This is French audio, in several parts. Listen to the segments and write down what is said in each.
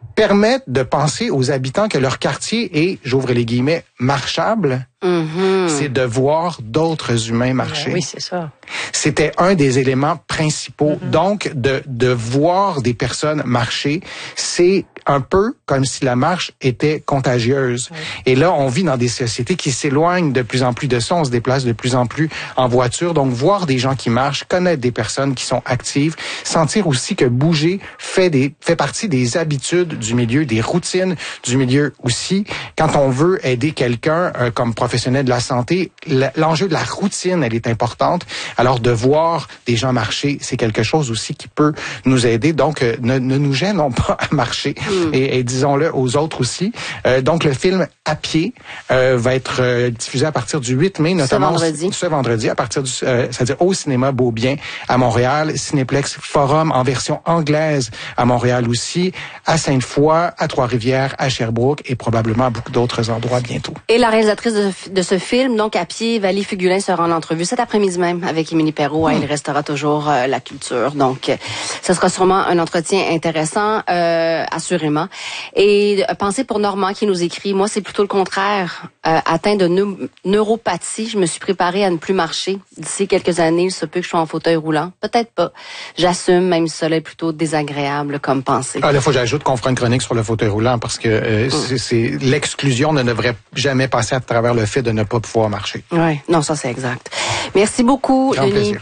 permettent de penser aux habitants que leur quartier est, j'ouvre les guillemets, marchable. C'est de voir d'autres humains marcher. Oui, c'est ça. C'était un des éléments principaux. Donc, de voir des personnes marcher, c'est un peu comme si la marche était contagieuse. Et là, on vit dans des sociétés qui s'éloignent de plus en plus de ça. On se déplace de plus en plus en voiture. Donc, voir des gens qui marchent, connaître des personnes qui sont actives, sentir aussi que bouger fait partie des habitudes du milieu, des routines du milieu aussi. Quand on veut aider quelqu'un comme professionnel de la santé, l'enjeu de la routine, elle est importante. Alors, de voir des gens marcher, c'est quelque chose aussi qui peut nous aider. Donc, ne nous gênons pas à marcher. Et disons-le aux autres aussi. Donc, le film À pied va être diffusé à partir du 8 mai, notamment ce vendredi à partir du, c'est-à-dire au cinéma Beaubien à Montréal, Cinéplex Forum en version anglaise à Montréal aussi, à Sainte-Foy, à Trois-Rivières, à Sherbrooke et probablement à beaucoup d'autres endroits bientôt. Et la réalisatrice de ce film, donc À pied, Valie Fugulin, sera en entrevue cet après-midi même avec Émilie Perrault. Il restera toujours la culture. Donc, ce sera sûrement un entretien intéressant, assurément. Et pensez pour Normand qui nous écrit, moi, c'est plutôt le contraire. Atteint de neuropathie, je me suis préparée à ne plus marcher. D'ici quelques années, il se peut que je sois en fauteuil roulant. Peut-être pas. J'assume, même si cela est plutôt désagréable comme pensée. Ah, là, faut que j'ajoute qu'on fera une chronique sur le fauteuil roulant parce que c'est l'exclusion ne devrait jamais passer à travers le fait de ne pas pouvoir marcher. Oui, non, ça c'est exact. Merci beaucoup, Grand Denis. plaisir.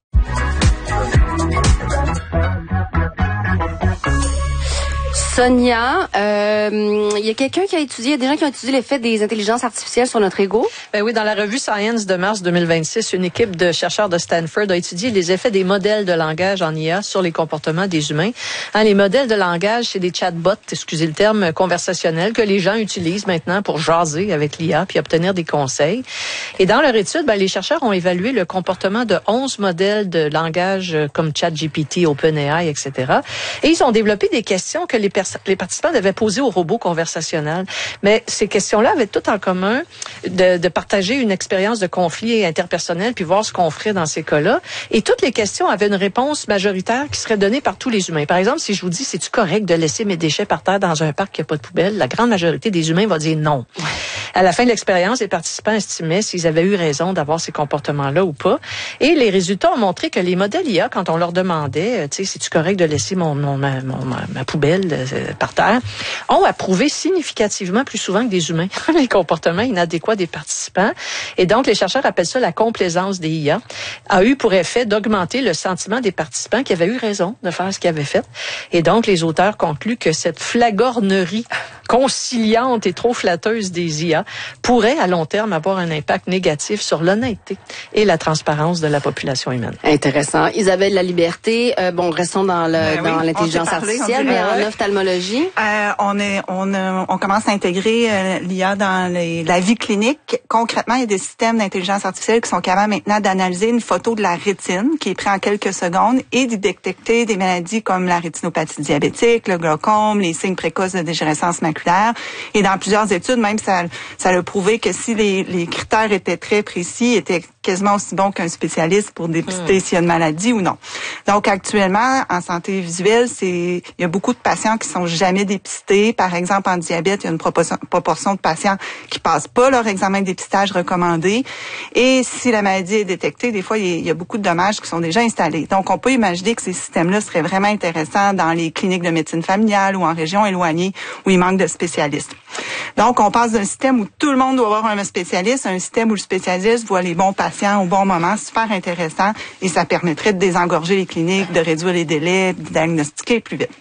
Sonia, il y a quelqu'un qui a étudié, des gens qui ont étudié l'effet des intelligences artificielles sur notre ego. Ben oui, dans la revue Science de mars 2026, une équipe de chercheurs de Stanford a étudié les effets des modèles de langage en IA sur les comportements des humains. Les modèles de langage, c'est des chatbots, excusez le terme, conversationnels que les gens utilisent maintenant pour jaser avec l'IA puis obtenir des conseils. Et dans leur étude, les chercheurs ont évalué le comportement de 11 modèles de langage comme ChatGPT, OpenAI, etc. Et ils ont développé des questions que les participants devaient poser aux robots conversationnels. Mais ces questions-là avaient tout en commun de partager une expérience de conflit interpersonnel puis voir ce qu'on ferait dans ces cas-là. Et toutes les questions avaient une réponse majoritaire qui serait donnée par tous les humains. Par exemple, si je vous dis, c'est-tu correct de laisser mes déchets par terre dans un parc qui n'a pas de poubelle? La grande majorité des humains va dire non. Ouais. À la fin de l'expérience, les participants estimaient s'ils avaient eu raison d'avoir ces comportements-là ou pas. Et les résultats ont montré que les modèles IA, quand on leur demandait, tu sais, c'est-tu correct de laisser ma poubelle par terre, ont approuvé significativement plus souvent que des humains les comportements inadéquats des participants. Et donc, les chercheurs appellent ça la complaisance des IA, a eu pour effet d'augmenter le sentiment des participants qui avaient eu raison de faire ce qu'ils avaient fait. Et donc, les auteurs concluent que cette flagornerie conciliante et trop flatteuse des IA pourrait, à long terme, avoir un impact négatif sur l'honnêteté et la transparence de la population humaine. Intéressant. Isabelle Laliberté, restons dans l'intelligence artificielle, mais en ophtalmologie. On commence à intégrer l'IA dans la vie clinique. Concrètement, il y a des systèmes d'intelligence artificielle qui sont capables maintenant d'analyser une photo de la rétine qui est prise en quelques secondes et d'y détecter des maladies comme la rétinopathie diabétique, le glaucome, les signes précoces de dégénérescence maculaire. Et dans plusieurs études, même ça a prouvé que si les critères étaient très précis, étaient quasiment aussi bons qu'un spécialiste pour dépister s'il y a une maladie ou non. Donc actuellement, en santé visuelle, il y a beaucoup de patients qui sont jamais dépistés. Par exemple, en diabète, il y a une proportion de patients qui passent pas leur examen de dépistage recommandé. Et si la maladie est détectée, des fois, il y a beaucoup de dommages qui sont déjà installés. Donc, on peut imaginer que ces systèmes-là seraient vraiment intéressants dans les cliniques de médecine familiale ou en régions éloignées où il manque de spécialistes. Donc, on passe d'un système où tout le monde doit avoir un spécialiste à un système où le spécialiste voit les bons patients au bon moment. Super intéressant. Et ça permettrait de désengorger les cliniques, de réduire les délais, de diagnostiquer plus vite.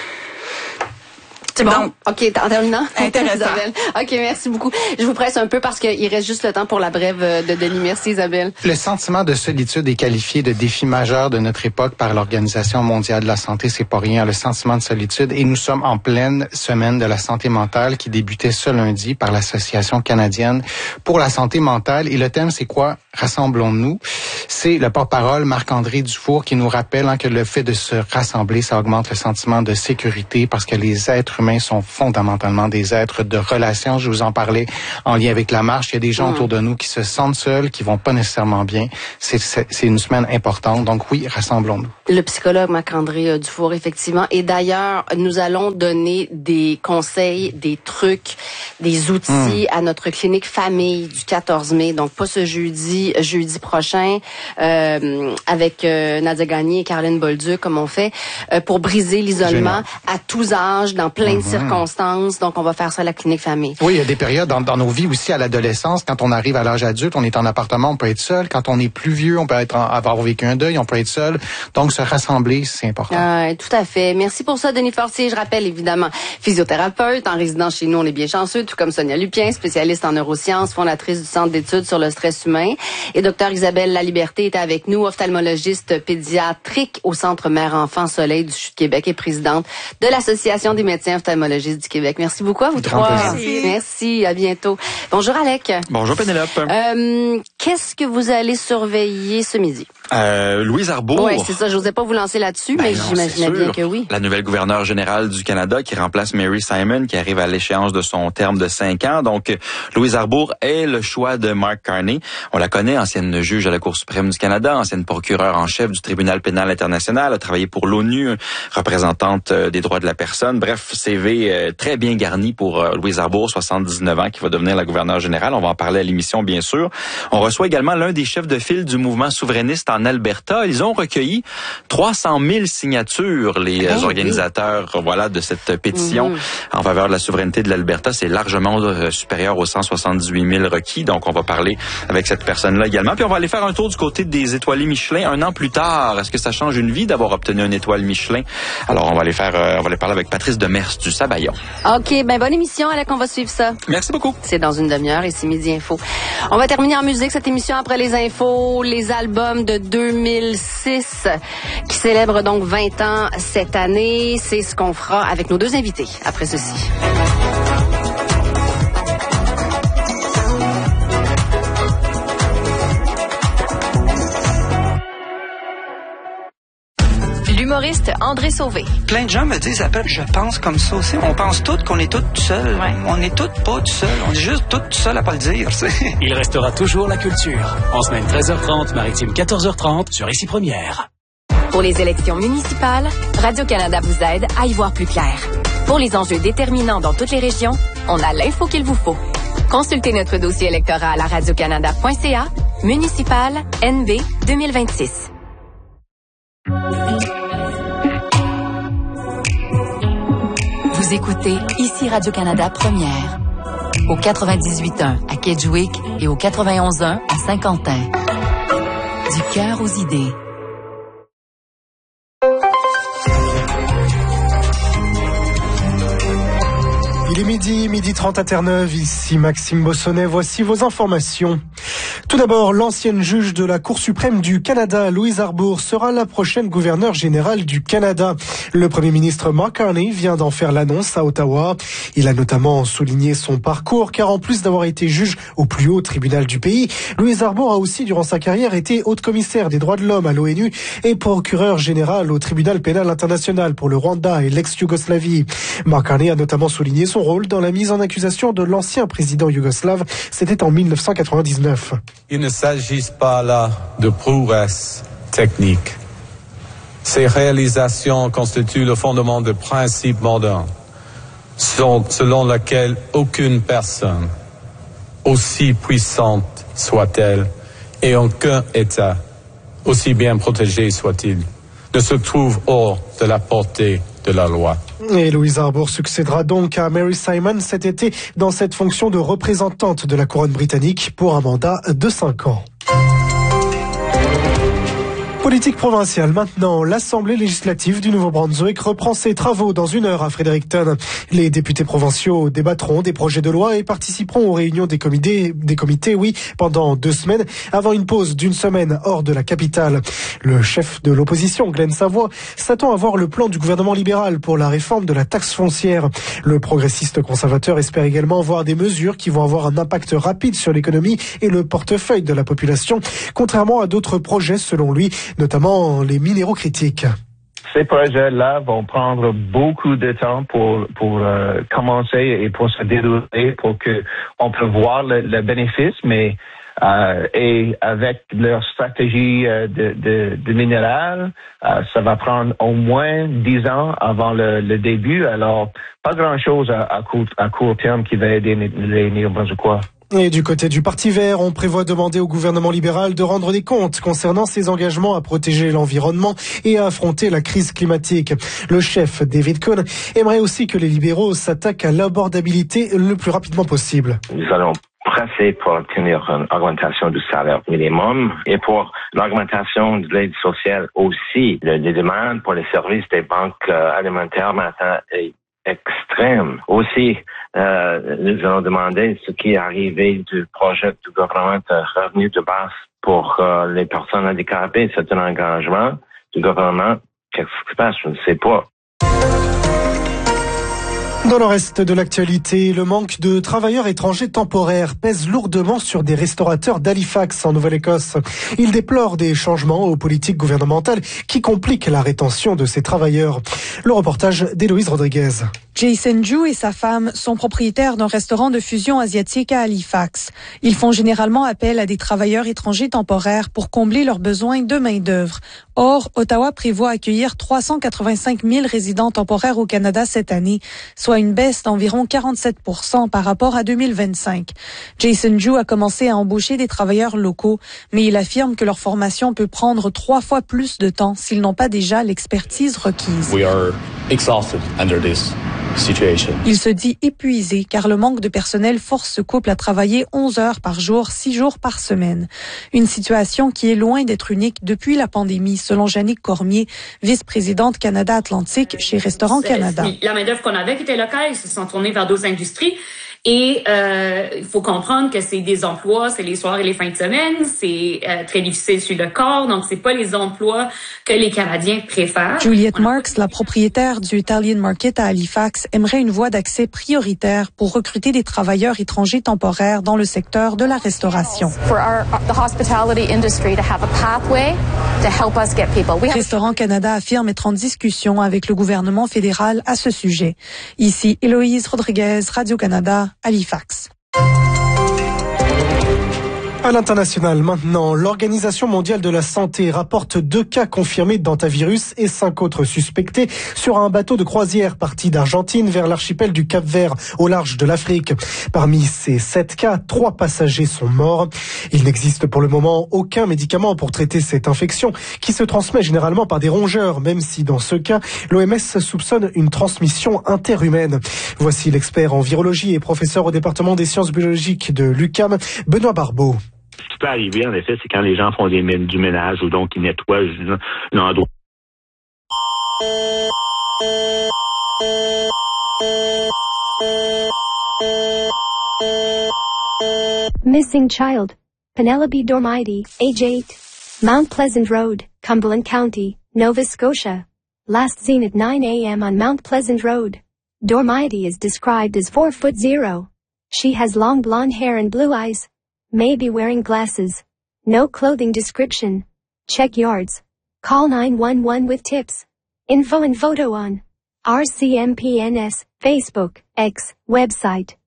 C'est bon. Donc, OK, en terminant. Intéressant. Isabelle. OK, merci beaucoup. Je vous presse un peu parce qu'il reste juste le temps pour la brève de Denis. Merci, Isabelle. Le sentiment de solitude est qualifié de défi majeur de notre époque par l'Organisation mondiale de la santé. C'est pas rien, le sentiment de solitude. Et nous sommes en pleine semaine de la santé mentale qui débutait ce lundi par l'Association canadienne pour la santé mentale. Et le thème, c'est quoi? Rassemblons-nous. C'est le porte-parole Marc-André Dufour qui nous rappelle que le fait de se rassembler, ça augmente le sentiment de sécurité parce que les êtres humains sont fondamentalement des êtres de relation. Je vous en parlais en lien avec la marche. Il y a des gens autour de nous qui se sentent seuls, qui vont pas nécessairement bien. C'est une semaine importante. Donc oui, rassemblons-nous. Le psychologue Marc-André Dufour, effectivement. Et d'ailleurs, nous allons donner des conseils, des trucs, des outils à notre clinique famille du 14 mai. Donc, pas ce jeudi prochain, avec Nadia Gagné et Caroline Bolduc, comme on fait, pour briser l'isolement à tous âges, dans plein de circonstances. Donc, on va faire ça à la clinique famille. Oui, il y a des périodes dans nos vies aussi à l'adolescence. Quand on arrive à l'âge adulte, on est en appartement, on peut être seul. Quand on est plus vieux, on peut avoir vécu un deuil, on peut être seul. Donc, se rassembler, c'est important. Tout à fait. Merci pour ça, Denis Fortier. Je rappelle évidemment physiothérapeute, en résidence chez nous, on est bien chanceux, tout comme Sonia Lupien, spécialiste en neurosciences, fondatrice du Centre d'études sur le stress humain. Et Dr Isabelle Laliberté est avec nous, ophtalmologiste pédiatrique au Centre Mère-Enfant Soleil du CHU de Québec et présidente de l'Association des médecins ophtalmologistes du Québec. Merci beaucoup à vous trois. Merci, à bientôt. Bonjour Alec. Bonjour Pénélope. Qu'est-ce que vous allez surveiller ce midi? Louise Arbour. Oui, c'est ça. Je n'osais pas vous lancer là-dessus, mais j'imaginais bien que oui. La nouvelle gouverneure générale du Canada qui remplace Mary Simon, qui arrive à l'échéance de son terme de 5 ans. Donc, Louise Arbour est le choix de Mark Carney. On la connaît, ancienne juge à la Cour suprême du Canada, ancienne procureure en chef du Tribunal pénal international, a travaillé pour l'ONU, représentante des droits de la personne. Bref, CV très bien garni pour Louise Arbour, 79 ans, qui va devenir la gouverneure générale. On va en parler à l'émission, bien sûr. On reçoit également l'un des chefs de file du mouvement souverainiste en Alberta. Ils ont recueilli 300 000 signatures, les organisateurs de cette pétition en faveur de la souveraineté de l'Alberta. C'est largement supérieur aux 178 000 requis. Donc, on va parler avec cette personne-là également. Puis, on va aller faire un tour du côté des étoilés Michelin. 1 an plus tard, est-ce que ça change une vie d'avoir obtenu une étoile Michelin? Alors, on va aller parler avec Patrice Demers du Sabayon. OK, bonne émission, Alec, on va suivre ça. Merci beaucoup. C'est dans une demi-heure et c'est Midi Info. On va terminer en musique cette émission après les infos, les albums de 2006 qui célèbrent donc 20 ans cette année. C'est ce qu'on fera avec nos deux invités après ceci. L'humoriste André Sauvé. Plein de gens me disent après, je pense comme ça aussi. On pense tous qu'on est tous tout seuls. Ouais. On est tous pas tout seuls. On est juste tous tout seuls à pas le dire. Il restera toujours la culture. En semaine 13h30, maritime 14h30 sur Ici Première. Pour les élections municipales, Radio-Canada vous aide à y voir plus clair. Pour les enjeux déterminants dans toutes les régions, on a l'info qu'il vous faut. Consultez notre dossier électoral à radiocanada.ca, municipal NB 2026. Vous écoutez Ici Radio-Canada Première, au 98.1 à Kedgewick et au 91.1 à Saint-Quentin. Du cœur aux idées. Il est midi 30 à Terre-Neuve, ici Maxime Bossonnet, voici vos informations. Tout d'abord, l'ancienne juge de la Cour suprême du Canada, Louise Arbour, sera la prochaine gouverneure générale du Canada. Le premier ministre Mark Carney vient d'en faire l'annonce à Ottawa. Il a notamment souligné son parcours, car en plus d'avoir été juge au plus haut tribunal du pays, Louise Arbour a aussi, durant sa carrière, été haute commissaire des droits de l'homme à l'ONU et procureur général au tribunal pénal international pour le Rwanda et l'ex-Yougoslavie. Mark Carney a notamment souligné son rôle dans la mise en accusation de l'ancien président yougoslave. C'était en 1999. Il ne s'agit pas là de prouesses techniques. Ces réalisations constituent le fondement de principes modernes, selon lesquels aucune personne, aussi puissante soit-elle, et aucun État, aussi bien protégé soit-il, ne se trouve hors de la portée de la loi. Et Louise Arbour succédera donc à Mary Simon cet été dans cette fonction de représentante de la couronne britannique pour un mandat de 5 ans. Politique provinciale maintenant, l'Assemblée législative du Nouveau-Brunswick reprend ses travaux dans 1 heure à Fredericton. Les députés provinciaux débattront des projets de loi et participeront aux réunions des comités, pendant 2 semaines, avant une pause d'1 semaine hors de la capitale. Le chef de l'opposition, Glenn Savoie, s'attend à voir le plan du gouvernement libéral pour la réforme de la taxe foncière. Le progressiste conservateur espère également voir des mesures qui vont avoir un impact rapide sur l'économie et le portefeuille de la population, contrairement à d'autres projets selon lui, notamment les minéraux critiques. Ces projets-là vont prendre beaucoup de temps pour commencer et pour se dérouler, pour que on peut voir le bénéfice, mais Et avec leur stratégie de minéral, ça va prendre au moins 10 ans avant le début. Alors, pas grand-chose à court terme qui va aider les Néo-Brunswickois. Et du côté du Parti vert, on prévoit demander au gouvernement libéral de rendre des comptes concernant ses engagements à protéger l'environnement et à affronter la crise climatique. Le chef, David Cohn, aimerait aussi que les libéraux s'attaquent à l'abordabilité le plus rapidement possible. Nous allons presser pour obtenir une augmentation du salaire minimum et pour l'augmentation de l'aide sociale aussi. Les demandes pour les services des banques alimentaires maintenant est extrême. Aussi, nous allons demander ce qui est arrivé du projet du gouvernement de revenu de base pour les personnes handicapées. C'est un engagement du gouvernement. Qu'est-ce qui se passe? Je ne sais pas. Dans le reste de l'actualité, le manque de travailleurs étrangers temporaires pèse lourdement sur des restaurateurs d'Halifax en Nouvelle-Écosse. Ils déplorent des changements aux politiques gouvernementales qui compliquent la rétention de ces travailleurs. Le reportage d'Héloïse Rodriguez. Jason Ju et sa femme sont propriétaires d'un restaurant de fusion asiatique à Halifax. Ils font généralement appel à des travailleurs étrangers temporaires pour combler leurs besoins de main-d'œuvre. Or, Ottawa prévoit accueillir 385 000 résidents temporaires au Canada cette année, soit une baisse d'environ 47% par rapport à 2025. Jason Ju a commencé à embaucher des travailleurs locaux, mais il affirme que leur formation peut prendre 3 fois plus de temps s'ils n'ont pas déjà l'expertise requise. We are exhausted under this situation. Il se dit épuisé car le manque de personnel force ce couple à travailler 11 heures par jour, 6 jours par semaine. Une situation qui est loin d'être unique depuis la pandémie, selon Jannick Cormier, vice-présidente Canada Atlantique chez Restaurant Canada. La main-d'œuvre qu'on avait qui était locale, ils se sont tournés vers d'autres industries. Et il faut comprendre que c'est des emplois, c'est les soirs et les fins de semaine, c'est très difficile sur le corps, donc c'est pas les emplois que les Canadiens préfèrent. Juliette Marks, la propriétaire du Italian Market à Halifax, aimerait une voie d'accès prioritaire pour recruter des travailleurs étrangers temporaires dans le secteur de la restauration. Restaurant Canada affirme être en discussion avec le gouvernement fédéral à ce sujet. Ici, Héloïse Rodriguez, Radio-Canada, Halifax. À l'international maintenant, l'Organisation mondiale de la santé rapporte 2 cas confirmés d'hantavirus et 5 autres suspectés sur un bateau de croisière parti d'Argentine vers l'archipel du Cap-Vert au large de l'Afrique. Parmi ces 7 cas, 3 passagers sont morts. Il n'existe pour le moment aucun médicament pour traiter cette infection qui se transmet généralement par des rongeurs, même si dans ce cas, l'OMS soupçonne une transmission interhumaine. Voici l'expert en virologie et professeur au département des sciences biologiques de l'UQAM, Benoît Barbeau. Ce qui peut arriver, en effet, c'est quand les gens font du ménage ou donc ils nettoient l'endroit. Missing child. Penelope Dormidy, age 8. Mount Pleasant Road, Cumberland County, Nova Scotia. Last seen at 9 a.m. on Mount Pleasant Road. Dormidy is described as 4'0". She has long blonde hair and blue eyes. May be wearing glasses. No clothing description. Check yards. Call 911 with tips. Info and photo on RCMPNS, Facebook, X, website.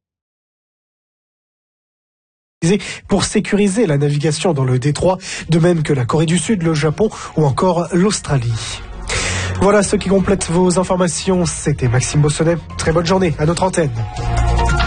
Pour sécuriser la navigation dans le détroit, de même que la Corée du Sud, le Japon ou encore l'Australie. Voilà ce qui complète vos informations. C'était Maxime Bossonnet. Très bonne journée à notre antenne.